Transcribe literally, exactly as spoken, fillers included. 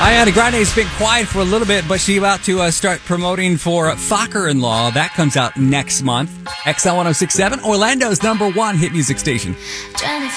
Ariana Grande's been quiet for a little bit, but she's about to uh, start promoting for Focker-in-Law. That comes out next month. X L one oh six point seven, Orlando's number one hit music station.